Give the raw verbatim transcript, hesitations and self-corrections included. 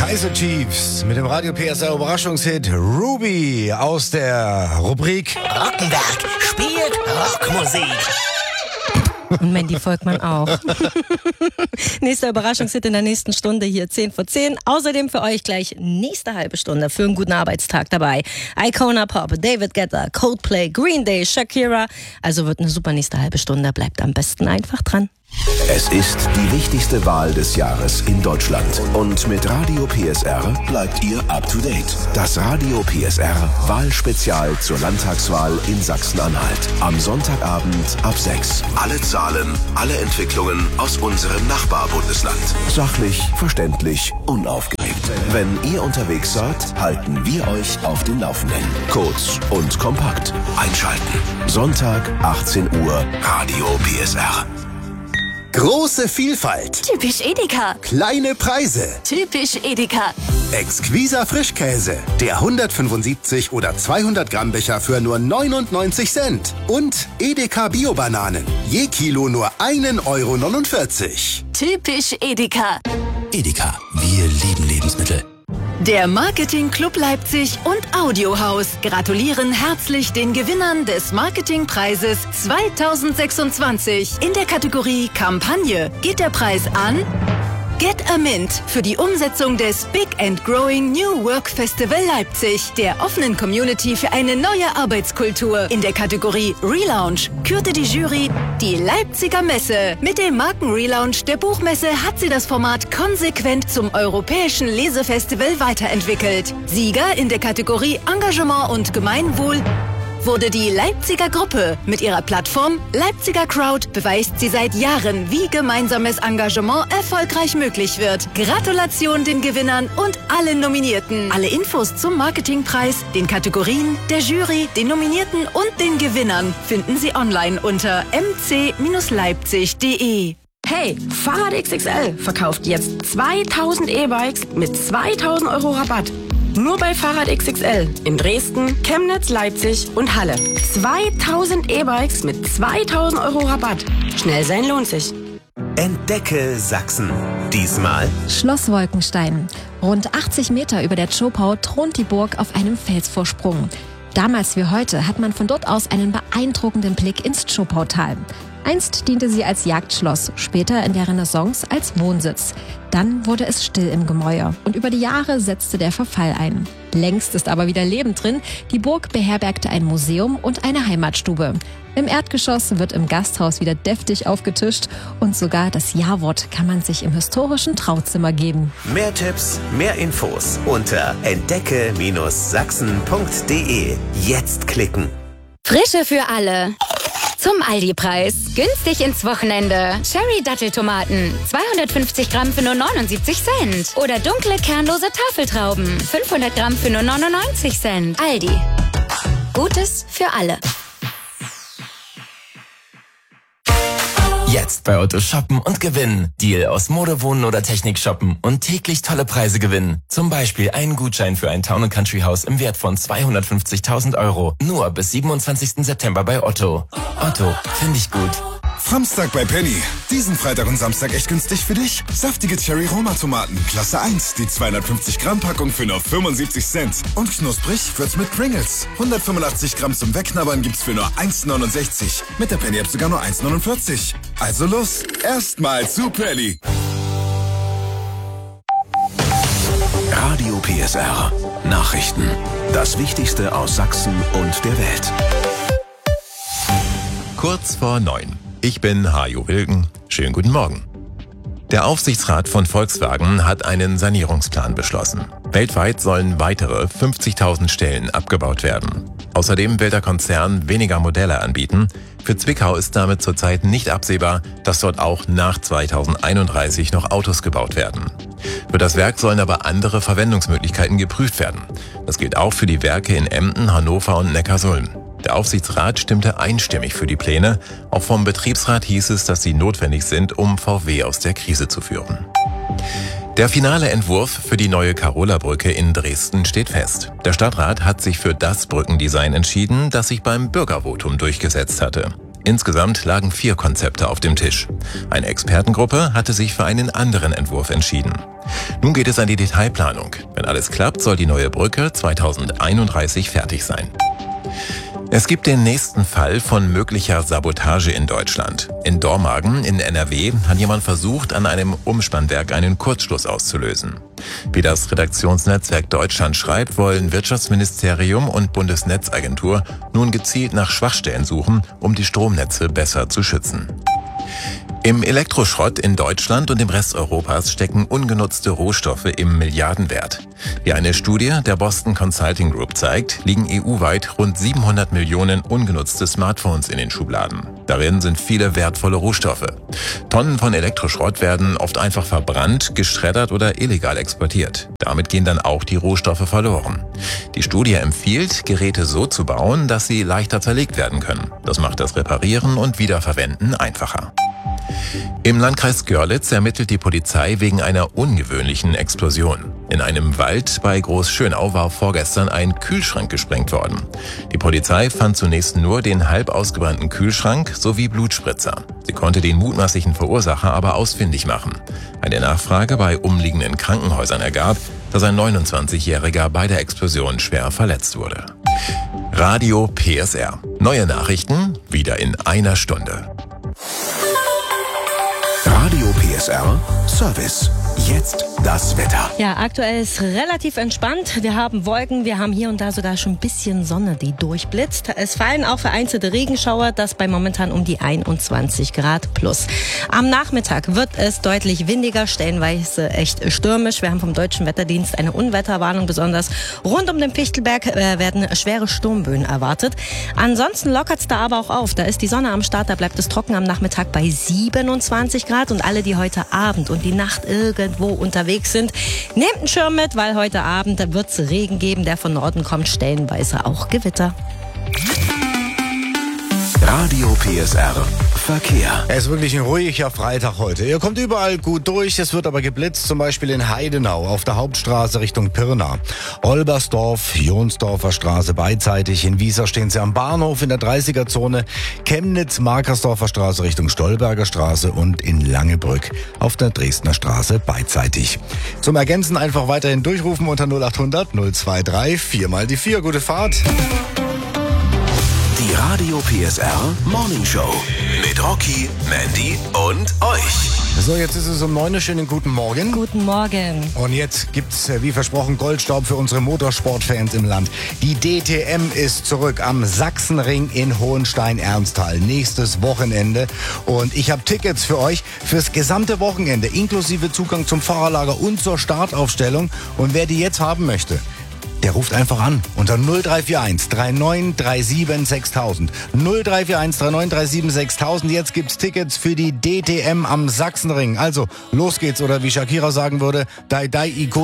Kaiser Chiefs mit dem Radio P S R Überraschungshit Ruby aus der Rubrik Rockenberg spielt Rockmusik. Und Mandy Volkmann auch. Nächster Überraschungshit in der nächsten Stunde hier zehn vor zehn. Außerdem für euch gleich nächste halbe Stunde für einen guten Arbeitstag dabei. Icona Pop, David Guetta, Coldplay, Green Day, Shakira. Also wird eine super nächste halbe Stunde. Bleibt am besten einfach dran. Es ist die wichtigste Wahl des Jahres in Deutschland. Und mit Radio P S R bleibt ihr up to date. Das Radio P S R Wahlspezial zur Landtagswahl in Sachsen-Anhalt. Am Sonntagabend ab sechs. Alle Zahlen, alle Entwicklungen aus unserem Nachbarbundesland. Sachlich, verständlich, unaufgeregt. Wenn ihr unterwegs seid, halten wir euch auf dem Laufenden. Kurz und kompakt. Einschalten. Sonntag, achtzehn Uhr, Radio P S R. Große Vielfalt. Typisch Edeka. Kleine Preise. Typisch Edeka. Exquiser Frischkäse. Der hundertfünfundsiebzig oder zweihundert Gramm Becher für nur neunundneunzig Cent. Und Edeka Bio-Bananen. Je Kilo nur ein Euro neunundvierzig. Typisch Edeka. Edeka, wir lieben Lebensmittel. Der Marketing Club Leipzig und Audiohaus gratulieren herzlich den Gewinnern des Marketingpreises zweitausendsechsundzwanzig. In der Kategorie Kampagne geht der Preis an Get a Mint für die Umsetzung des Big and Growing New Work Festival Leipzig, der offenen Community für eine neue Arbeitskultur. In der Kategorie Relaunch kürte die Jury die Leipziger Messe. Mit dem Marken-Relaunch der Buchmesse hat sie das Format konsequent zum europäischen Lesefestival weiterentwickelt. Sieger in der Kategorie Engagement und Gemeinwohl wurde die Leipziger Gruppe. Mit ihrer Plattform Leipziger Crowd beweist sie seit Jahren, wie gemeinsames Engagement erfolgreich möglich wird. Gratulation den Gewinnern und allen Nominierten. Alle Infos zum Marketingpreis, den Kategorien, der Jury, den Nominierten und den Gewinnern finden Sie online unter m c Leipzig punkt de. Hey, Fahrrad X X L verkauft jetzt zweitausend E-Bikes mit zweitausend Euro Rabatt. Nur bei Fahrrad X X L in Dresden, Chemnitz, Leipzig und Halle. zweitausend E-Bikes mit zweitausend Euro Rabatt. Schnell sein lohnt sich. Entdecke Sachsen. Diesmal Schloss Wolkenstein. Rund achtzig Meter über der Zschopau thront die Burg auf einem Felsvorsprung. Damals wie heute hat man von dort aus einen beeindruckenden Blick ins Zschopautal. Einst diente sie als Jagdschloss, später in der Renaissance als Wohnsitz. Dann wurde es still im Gemäuer und über die Jahre setzte der Verfall ein. Längst ist aber wieder Leben drin. Die Burg beherbergte ein Museum und eine Heimatstube. Im Erdgeschoss wird im Gasthaus wieder deftig aufgetischt und sogar das Ja-Wort kann man sich im historischen Trauzimmer geben. mehr Tipps, mehr Infos unter entdecke Sachsen punkt de. Jetzt klicken. Frische für alle. Zum Aldi-Preis. Günstig ins Wochenende. Cherry-Datteltomaten. zweihundertfünfzig Gramm für nur neunundsiebzig Cent. Oder dunkle, kernlose Tafeltrauben. fünfhundert Gramm für nur neunundneunzig Cent. Aldi. Gutes für alle. Jetzt bei Otto shoppen und gewinnen. Deal aus Mode, Wohnen oder Technik shoppen und täglich tolle Preise gewinnen. Zum Beispiel einen Gutschein für ein Town and Country Haus im Wert von zweihundertfünfzigtausend Euro. Nur bis siebenundzwanzigsten September bei Otto. Otto, finde ich gut. Samstag bei Penny. Diesen Freitag und Samstag echt günstig für dich? Saftige Cherry-Roma-Tomaten, Klasse eins, die zweihundertfünfzig Gramm Packung für nur fünfundsiebzig Cent. Und knusprig wird's mit Pringles. hundertfünfundachtzig Gramm zum Wegknabbern gibt's für nur eins neunundsechzig. Mit der Penny-App sogar nur eins neunundvierzig. Also los, erstmal zu Penny. Radio P S R. Nachrichten. Das Wichtigste aus Sachsen und der Welt. Kurz vor neun. Ich bin Hajo Wilken. Schönen guten Morgen. Der Aufsichtsrat von Volkswagen hat einen Sanierungsplan beschlossen. Weltweit sollen weitere fünfzigtausend Stellen abgebaut werden. Außerdem will der Konzern weniger Modelle anbieten. Für Zwickau ist damit zurzeit nicht absehbar, dass dort auch nach zweitausendeinunddreißig noch Autos gebaut werden. Für das Werk sollen aber andere Verwendungsmöglichkeiten geprüft werden. Das gilt auch für die Werke in Emden, Hannover und Neckarsulm. Der Aufsichtsrat stimmte einstimmig für die Pläne. Auch vom Betriebsrat hieß es, dass sie notwendig sind, um V W aus der Krise zu führen. Der finale Entwurf für die neue Karola-Brücke in Dresden steht fest. Der Stadtrat hat sich für das Brückendesign entschieden, das sich beim Bürgervotum durchgesetzt hatte. Insgesamt lagen vier Konzepte auf dem Tisch. Eine Expertengruppe hatte sich für einen anderen Entwurf entschieden. Nun geht es an die Detailplanung. Wenn alles klappt, soll die neue Brücke zweitausendeinunddreißig fertig sein. Es gibt den nächsten Fall von möglicher Sabotage in Deutschland. In Dormagen in N R W hat jemand versucht, an einem Umspannwerk einen Kurzschluss auszulösen. Wie das Redaktionsnetzwerk Deutschland schreibt, wollen Wirtschaftsministerium und Bundesnetzagentur nun gezielt nach Schwachstellen suchen, um die Stromnetze besser zu schützen. Im Elektroschrott in Deutschland und im Rest Europas stecken ungenutzte Rohstoffe im Milliardenwert. Wie eine Studie der Boston Consulting Group zeigt, liegen E U-weit rund siebenhundert Millionen ungenutzte Smartphones in den Schubladen. Darin sind viele wertvolle Rohstoffe. Tonnen von Elektroschrott werden oft einfach verbrannt, geschreddert oder illegal exportiert. Damit gehen dann auch die Rohstoffe verloren. Die Studie empfiehlt, Geräte so zu bauen, dass sie leichter zerlegt werden können. Das macht das Reparieren und Wiederverwenden einfacher. Im Landkreis Görlitz ermittelt die Polizei wegen einer ungewöhnlichen Explosion. In einem Wald bei Großschönau war vorgestern ein Kühlschrank gesprengt worden. Die Polizei fand zunächst nur den halb ausgebrannten Kühlschrank sowie Blutspritzer. Sie konnte den mutmaßlichen Verursacher aber ausfindig machen. Eine Nachfrage bei umliegenden Krankenhäusern ergab, dass ein neunundzwanzigjähriger bei der Explosion schwer verletzt wurde. Radio P S R. Neue Nachrichten wieder in einer Stunde. Radio P S R Service. Jetzt das Wetter. Ja, aktuell ist relativ entspannt. Wir haben Wolken, wir haben hier und da sogar schon ein bisschen Sonne, die durchblitzt. Es fallen auch vereinzelte Regenschauer, das bei momentan um die einundzwanzig Grad plus. Am Nachmittag wird es deutlich windiger, stellenweise echt stürmisch. Wir haben vom Deutschen Wetterdienst eine Unwetterwarnung, besonders rund um den Fichtelberg äh, werden schwere Sturmböen erwartet. Ansonsten lockert es da aber auch auf. Da ist die Sonne am Start, da bleibt es trocken am Nachmittag bei siebenundzwanzig Grad und alle, die heute Abend und die Nacht irgendwo unterwegs sind, nehmt einen Schirm mit, weil heute Abend wird es Regen geben, der von Norden kommt, stellenweise auch Gewitter. Radio P S R Verkehr. Es ist wirklich ein ruhiger Freitag heute. Ihr kommt überall gut durch, es wird aber geblitzt, zum Beispiel in Heidenau auf der Hauptstraße Richtung Pirna. Olbersdorf, Jonsdorfer Straße beidseitig, in Wiesar stehen sie am Bahnhof in der dreißiger-Zone, Chemnitz, Markersdorfer Straße Richtung Stolberger Straße und in Langebrück auf der Dresdner Straße beidseitig. Zum Ergänzen einfach weiterhin durchrufen unter null achthundert null drei vier vier mal die vier. Gute Fahrt. Die Radio P S R Morning Show mit Rocky, Mandy und euch. So, jetzt ist es um neun Uhr. Schönen guten Morgen. Guten Morgen. Und jetzt gibt's, wie versprochen, Goldstaub für unsere Motorsportfans im Land. Die D T M ist zurück am Sachsenring in Hohenstein-Ernsthal. Nächstes Wochenende. Und ich habe Tickets für euch fürs gesamte Wochenende, inklusive Zugang zum Fahrerlager und zur Startaufstellung. Und wer die jetzt haben möchte, der ruft einfach an unter null drei vier eins drei neun drei sieben sechstausend. null drei vier eins drei neun drei sieben sechstausend. Jetzt gibt's Tickets für die D T M am Sachsenring. Also, los geht's, oder wie Shakira sagen würde, Dai Dai Iko.